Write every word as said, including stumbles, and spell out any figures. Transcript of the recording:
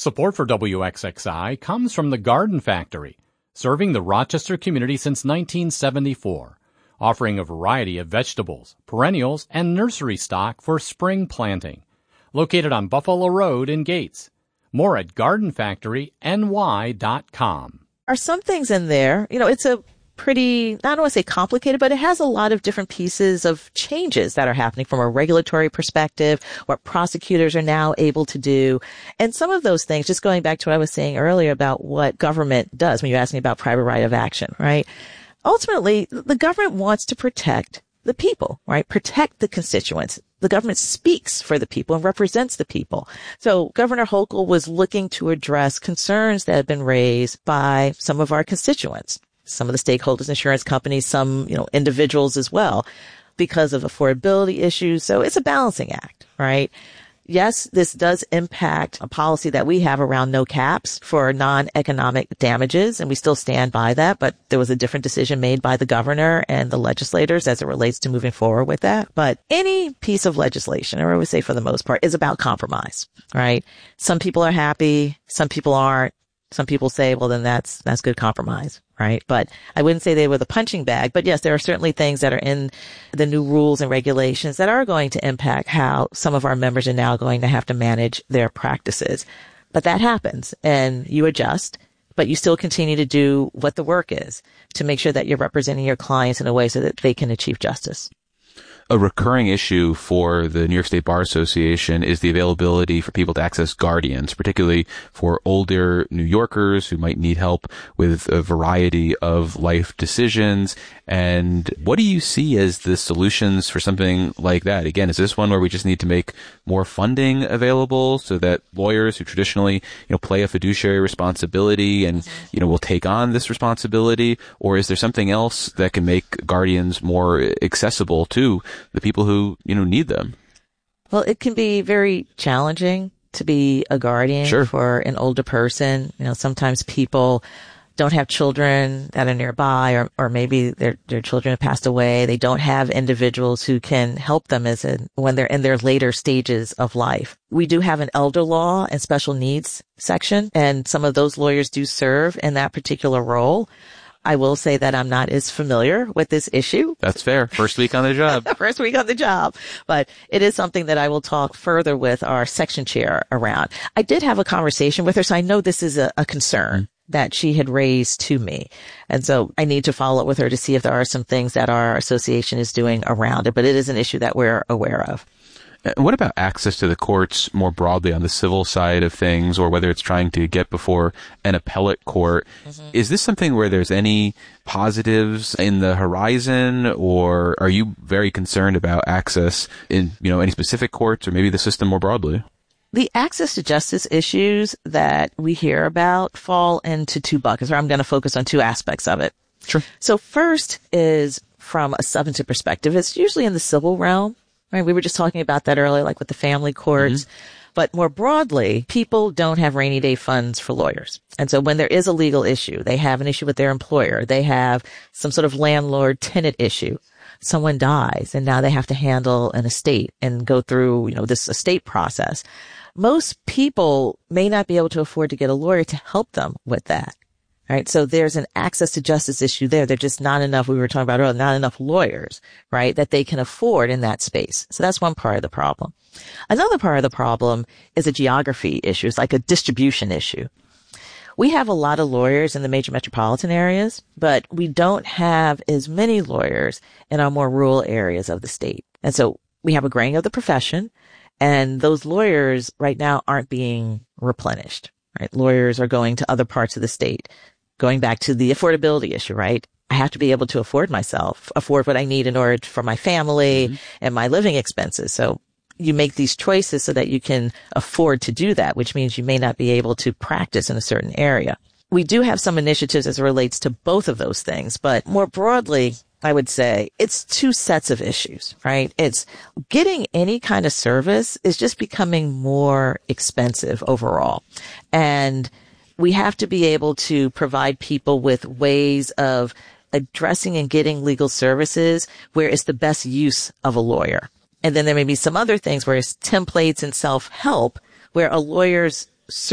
Support for W X X I comes from the Garden Factory, serving the Rochester community since nineteen seventy-four, offering a variety of vegetables, perennials, and nursery stock for spring planting. Located on Buffalo Road in Gates. More at garden factory n y dot com. Are some things in there, you know, it's a pretty, I don't want to say complicated, but it has a lot of different pieces of changes that are happening from a regulatory perspective, what prosecutors are now able to do. And some of those things, just going back to what I was saying earlier about what government does when you're asking about private right of action, right? Ultimately, the government wants to protect the people, right? Protect the constituents. The government speaks for the people and represents the people. So Governor Hochul was looking to address concerns that have been raised by some of our constituents, some of the stakeholders, insurance companies, some, you know, individuals as well, because of affordability issues. So it's a balancing act, right? Yes, this does impact a policy that we have around no caps for non-economic damages, and we still stand by that, but there was a different decision made by the governor and the legislators as it relates to moving forward with that. But any piece of legislation, or I would say for the most part, is about compromise, right? Some people are happy, some people aren't. Some people say, well, then that's, that's good compromise, right? But I wouldn't say they were the punching bag. But yes, there are certainly things that are in the new rules and regulations that are going to impact how some of our members are now going to have to manage their practices. But that happens and you adjust, but you still continue to do what the work is to make sure that you're representing your clients in a way so that they can achieve justice. A recurring issue for the New York State Bar Association is the availability for people to access guardians, particularly for older New Yorkers who might need help with a variety of life decisions. And what do you see as the solutions for something like that? Again, is this one where we just need to make more funding available so that lawyers who traditionally, you know, play a fiduciary responsibility and, you know, will take on this responsibility? Or is there something else that can make guardians more accessible to the people who, you know, need them? Well, it can be very challenging to be a guardian Sure. for an older person. You know, sometimes people don't have children that are nearby, or, or maybe their, their children have passed away. They don't have individuals who can help them as in, when they're in their later stages of life. We do have an elder law and special needs section, and some of those lawyers do serve in that particular role. I will say that I'm not as familiar with this issue. That's fair. First week on the job. First week on the job. But it is something that I will talk further with our section chair around. I did have a conversation with her, so I know this is a, a concern that she had raised to me. And so I need to follow up with her to see if there are some things that our association is doing around it. But it is an issue that we're aware of. What about access to the courts more broadly on the civil side of things, or whether it's trying to get before an appellate court? Mm-hmm. Is this something where there's any positives in the horizon, or are you very concerned about access in, you know, any specific courts or maybe the system more broadly? The access to justice issues that we hear about fall into two buckets, or I'm going to focus on two aspects of it. Sure. So first is from a substantive perspective. It's usually in the civil realm. Right, we were just talking about that earlier, like with the family courts. Mm-hmm. But more broadly, people don't have rainy day funds for lawyers. And so when there is a legal issue, they have an issue with their employer, they have some sort of landlord-tenant issue. Someone dies, and now they have to handle an estate and go through, you know, this estate process. Most people may not be able to afford to get a lawyer to help them with that. Right. So there's an access to justice issue there. There's just not enough, we were talking about earlier, not enough lawyers, right, that they can afford in that space. So that's one part of the problem. Another part of the problem is a geography issue. It's like a distribution issue. We have a lot of lawyers in the major metropolitan areas, but we don't have as many lawyers in our more rural areas of the state. And so we have a graying of the profession, and those lawyers right now aren't being replenished. Right. Lawyers are going to other parts of the state. Going back to the affordability issue, right? I have to be able to afford myself, afford what I need in order for my family mm-hmm. and my living expenses. So you make these choices so that you can afford to do that, which means you may not be able to practice in a certain area. We do have some initiatives as it relates to both of those things, but more broadly, I would say it's two sets of issues, right? It's getting any kind of service is just becoming more expensive overall. And we have to be able to provide people with ways of addressing and getting legal services where it's the best use of a lawyer. And then there may be some other things where it's templates and self-help where a lawyer's